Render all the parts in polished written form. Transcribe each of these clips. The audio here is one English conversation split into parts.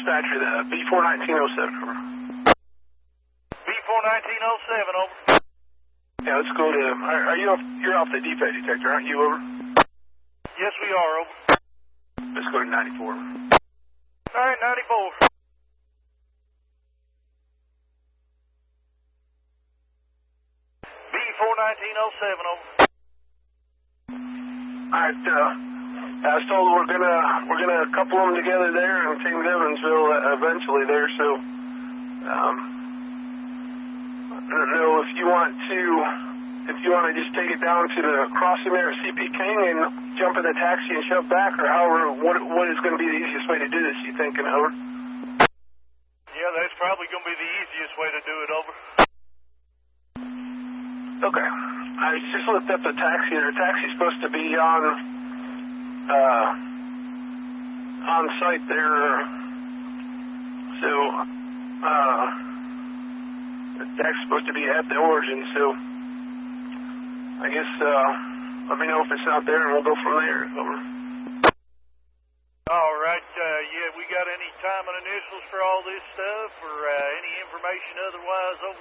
dispatcher, the B41907, over. B41907, over. Yeah, let's go to, you're off the defect detector, aren't you, over? Yes, we are, over. Let's go to 94. All right, 94. B41907, over. Alright, I was told we're gonna couple them together there and take them to Evansville eventually there, so, I don't know if you want to just take it down to the crossing there at CP King and jump in the taxi and shove back, or however, what is going to be the easiest way to do this, you think, over? Yeah, that's probably going to be the easiest way to do it, over. Okay. I just looked up the taxi. The taxi's supposed to be on site there. So, the taxi's supposed to be at the origin, so I guess, let me know if it's not there and we'll go from there. Over. All right, yeah, we got any time and initials for all this stuff, or any information otherwise, over?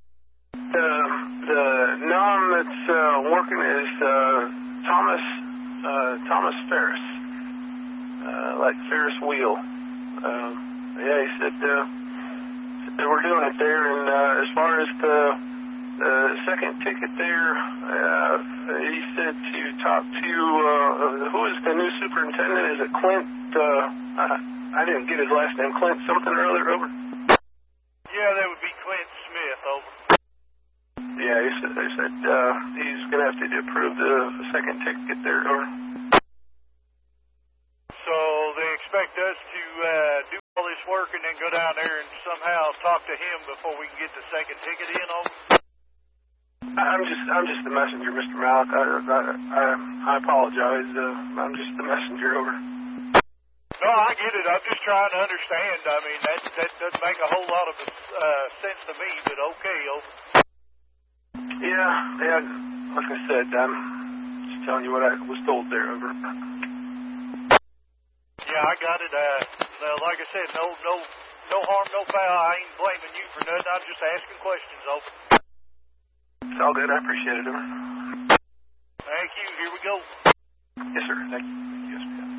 The NOM that's working is Thomas Ferris, like Ferris wheel. Yeah, he said they were doing it there, and as far as the second ticket there, he said to talk to who is the new superintendent? Is it Clint? I didn't get his last name. Clint something or other, over? Yeah, that would be Clint Smith, over. Yeah, they said he's going to have to approve the second ticket there, over. So they expect us to do all this work and then go down there and somehow talk to him before we can get the second ticket in, over? I'm just the messenger, Mr. Malik. I apologize. I'm just the messenger, over. No, I get it. I'm just trying to understand. I mean, that doesn't make a whole lot of sense to me, but okay, over. Yeah, like I said, I'm just telling you what I was told there, over. Yeah, I got it. Like I said, no harm, no foul. I ain't blaming you for nothing. I'm just asking questions, over. It's all good. I appreciate it, over. Thank you. Here we go. Yes, sir. Thank you.